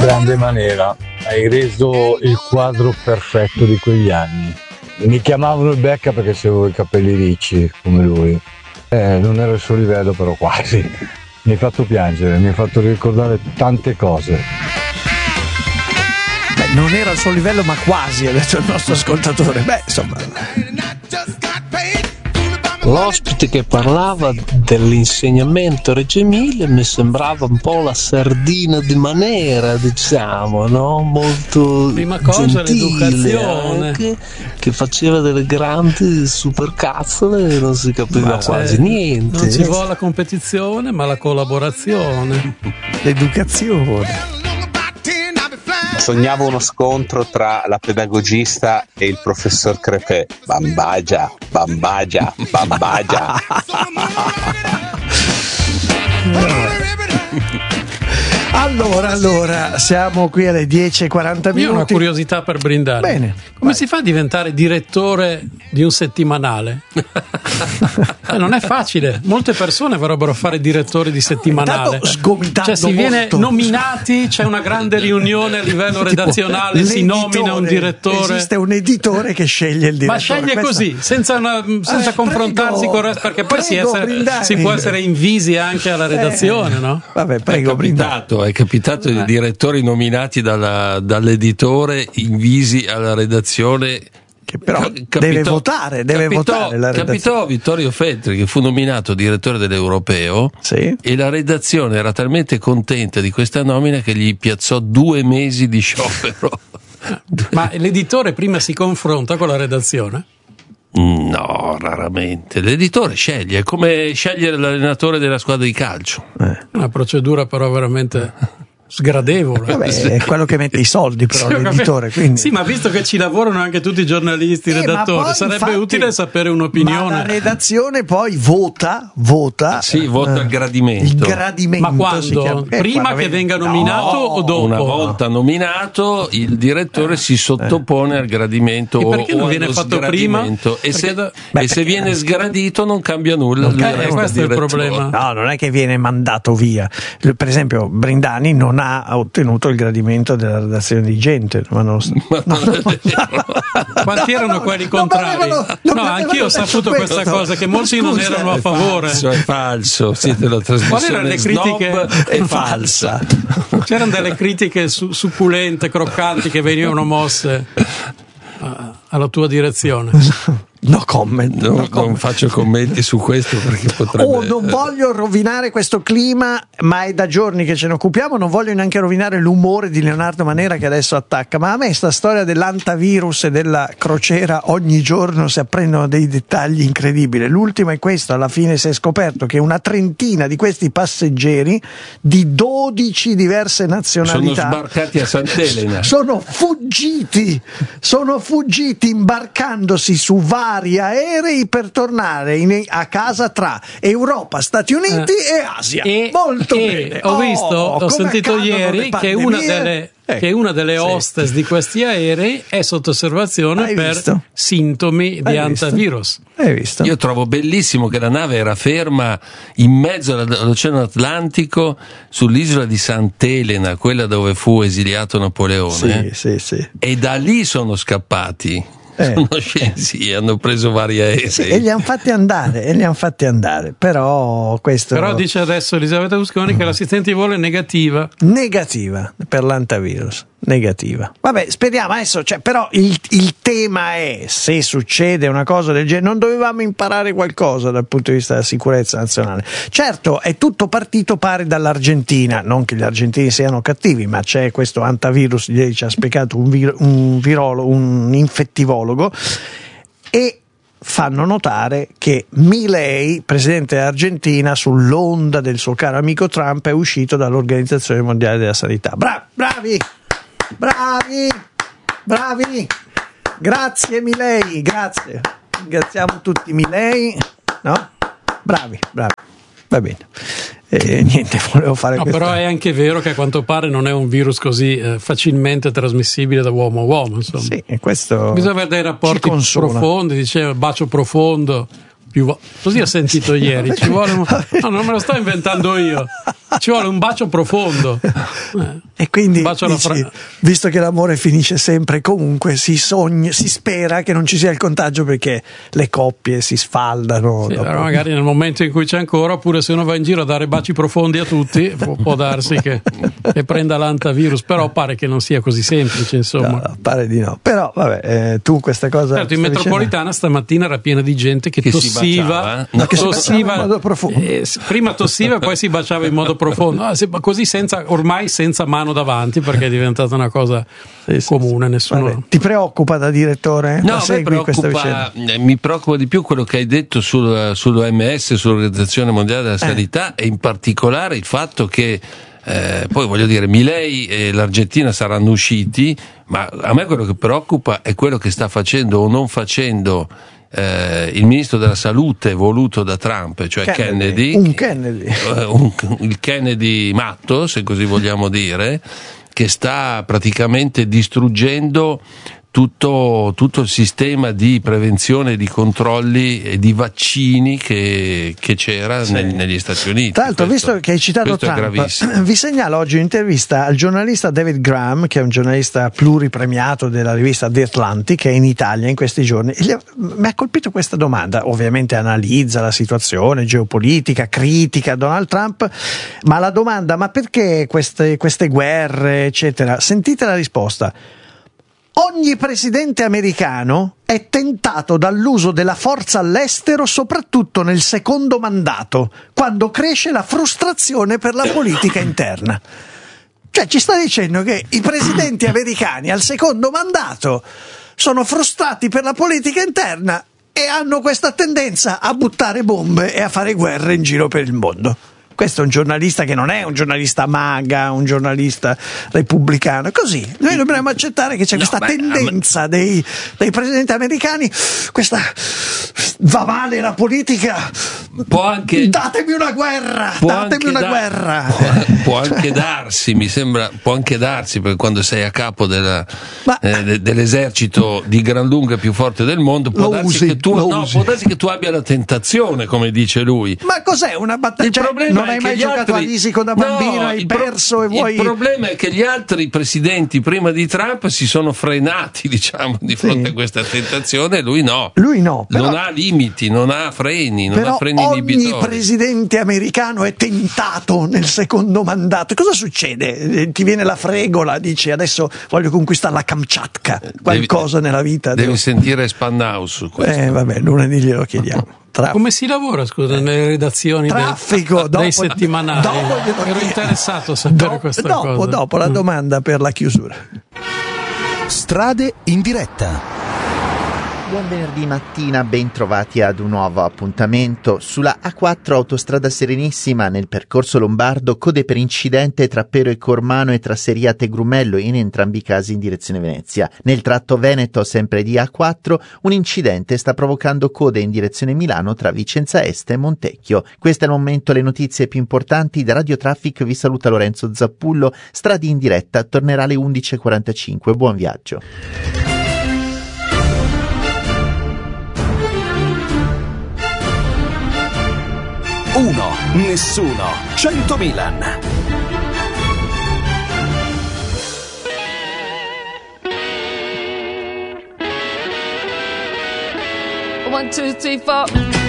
grande maniera, hai reso il quadro perfetto di quegli anni. Mi chiamavano il Becca perché avevo i capelli ricci come lui. Non ero al suo livello, però quasi. Mi hai fatto piangere, mi hai fatto ricordare tante cose. Beh, non era al suo livello, ma quasi, ha detto il nostro ascoltatore. Beh, insomma. L'ospite che parlava dell'insegnamento a Reggio Emilia mi sembrava un po' la sardina di Manera, diciamo, no? Molto prima cosa gentile, l'educazione, che faceva delle grandi supercazzole e non si capiva quasi niente. Non ci vuole la competizione, ma la collaborazione, l'educazione. Sognavo uno scontro tra la pedagogista e il professor Crepè. Bambagia, bambagia, bambagia. Allora, siamo qui alle 10:40 minuti. Io ho una curiosità per Brindani. Bene. Come si fa a diventare direttore di un settimanale? Non è facile. Molte persone vorrebbero fare direttori di settimanale. Cioè si viene nominati, c'è una grande riunione a livello redazionale, si nomina un direttore. Esiste un editore che sceglie il direttore. Ma sceglie così, senza confrontarsi con il resto, perché poi si può essere invisi anche alla redazione, no? Vabbè, prego, È capitato di direttori nominati dall'editore invisi alla redazione, che però deve votare la redazione. Capitò Vittorio Feltri, che fu nominato direttore dell'Europeo, sì, e la redazione era talmente contenta di questa nomina che gli piazzò 2 mesi di sciopero. Ma l'editore prima si confronta con la redazione? No, raramente. L'editore sceglie, è come scegliere l'allenatore della squadra di calcio. Una procedura però veramente sgradevole. Vabbè, è quello che mette i soldi, però l'editore, quindi. Sì, ma visto che ci lavorano anche tutti i giornalisti, redattori, sarebbe infatti, utile sapere un'opinione. Ma la redazione poi vota. Sì, vota il gradimento. Il gradimento. Ma quando? Prima che venga nominato o dopo? Una volta nominato, il direttore si sottopone al gradimento. E perché non viene fatto prima? E se viene sgradito non cambia nulla. Questo è il problema. No, non è che viene mandato via. Per esempio, Brindani non ha ottenuto il gradimento della redazione di Gente, Quanti erano quelli contrari? No, anch'io ho saputo questa cosa, che molti non erano a favore. È falso, siete la trasmissione. Quali erano le critiche? È falsa. C'erano delle critiche succulente, croccanti, che venivano mosse alla tua direzione. No comment. Non faccio commenti su questo perché potrebbe. Non voglio rovinare questo clima, ma è da giorni che ce ne occupiamo. Non voglio neanche rovinare l'umore di Leonardo Manera, che adesso attacca. Ma a me sta storia dell'antavirus e della crociera, ogni giorno si apprendono dei dettagli incredibili. L'ultimo è questo: alla fine si è scoperto che una trentina di questi passeggeri di 12 diverse nazionalità sono sbarcati a Sant'Elena. Sono fuggiti imbarcandosi su vari aerei per tornare a casa tra Europa, Stati Uniti e Asia. Molto bene. Ho sentito ieri che una delle hostess di questi aerei è sotto osservazione per sintomi di antivirus. Hai visto? Io trovo bellissimo che la nave era ferma in mezzo all'Oceano Atlantico sull'isola di Sant'Elena, quella dove fu esiliato Napoleone. Sì. E da lì sono scappati. Sono scesi, hanno preso vari aerei. Sì, e li hanno fatti andare. Però questo. Però dice adesso Elisabetta Busconi che l'assistente di volo è negativa per l'antivirus. Negativa. Vabbè, speriamo adesso, però il tema è: se succede una cosa del genere, non dovevamo imparare qualcosa dal punto di vista della sicurezza nazionale? Certo, è tutto partito pare dall'Argentina, non che gli argentini siano cattivi, ma c'è questo antivirus, ieri ci ha spiegato un infettivologo, e fanno notare che Milei, presidente dell'Argentina, sull'onda del suo caro amico Trump, è uscito dall'Organizzazione Mondiale della Sanità. Bravi! Grazie Milei, grazie. Ringraziamo tutti Milei, no? Bravi. Va bene. Niente, volevo fare questo. Però è anche vero che a quanto pare non è un virus così facilmente trasmissibile da uomo a uomo, insomma. Sì, e questo bisogna avere dei rapporti profondi, diceva bacio profondo. Così ho sentito ieri, ci vuole non me lo sto inventando io. Ci vuole un bacio profondo. E quindi Dici, visto che l'amore finisce sempre comunque, si spera che non ci sia il contagio, perché le coppie si sfaldano. Sì, però magari nel momento in cui c'è ancora, oppure se uno va in giro a dare baci profondi a tutti, può darsi che prenda l'antavirus, però pare che non sia così semplice, insomma. No, pare di no. Però vabbè, tu questa cosa. Certo, in metropolitana stamattina era piena di gente che tossiva, in modo profondo. Prima tossiva e poi si baciava in modo profondo, così ormai senza mano davanti, perché è diventata una cosa comune. Nessuno. Vabbè, ti preoccupa da direttore? No, mi preoccupa di più quello che hai detto sull'OMS, sull'Organizzazione Mondiale della Sanità, e in particolare il fatto che poi voglio dire, Milei e l'Argentina saranno usciti, ma a me quello che preoccupa è quello che sta facendo o non facendo il ministro della salute voluto da Trump, cioè Kennedy. Il Kennedy matto, se così vogliamo dire, che sta praticamente distruggendo tutto il sistema di prevenzione, di controlli e di vaccini che c'era negli Stati Uniti. Tra l'altro, visto che hai citato Trump, vi segnalo oggi un'intervista al giornalista David Graham, che è un giornalista pluripremiato della rivista The Atlantic, che è in Italia in questi giorni. Mi ha colpito questa domanda. Ovviamente analizza la situazione geopolitica, critica Donald Trump, ma la domanda: ma perché queste guerre, eccetera? Sentite la risposta. Ogni presidente americano è tentato dall'uso della forza all'estero, soprattutto nel secondo mandato, quando cresce la frustrazione per la politica interna. Cioè, ci sta dicendo che i presidenti americani al secondo mandato sono frustrati per la politica interna e hanno questa tendenza a buttare bombe e a fare guerre in giro per il mondo. Questo è un giornalista che non è un giornalista MAGA, un giornalista repubblicano. Così noi dobbiamo accettare che c'è questa tendenza dei presidenti americani, questa va male la politica, datemi una guerra, può anche darsi, mi sembra, perché quando sei a capo dell'esercito di gran lunga più forte del mondo, può darsi che tu abbia la tentazione, come dice lui. Ma cos'è una battaglia? Il problema non hai mai giocato a risico da bambino, hai perso e vuoi. Il problema è che gli altri presidenti prima di Trump si sono frenati, diciamo, di fronte a questa tentazione, e lui no. Però, non ha limiti, non ha freni, non ha freni inibitori. Ogni presidente americano è tentato nel secondo mandato. Cosa succede? Ti viene la fregola, dici adesso voglio conquistare la Kamchatka, qualcosa nella vita. Devi sentire Spandau su questo. Vabbè, lunedì glielo chiediamo. Come si lavora, scusa, nelle redazioni dei settimanali? Ero interessato a sapere questa cosa. Dopo la domanda per la chiusura. Strade in diretta. Buon venerdì mattina, ben trovati ad un nuovo appuntamento. Sulla A4 autostrada Serenissima, nel percorso lombardo, code per incidente tra Pero e Cormano e tra Seriate e Grumello, in entrambi i casi in direzione Venezia. Nel tratto veneto, sempre di A4, un incidente sta provocando code in direzione Milano tra Vicenza Est e Montecchio. Queste al momento le notizie più importanti. Da Radio Traffic vi saluta Lorenzo Zappullo. Strade in diretta tornerà alle 11.45. Buon viaggio. 1, nessuno, 100 Milan. One, two, three, four.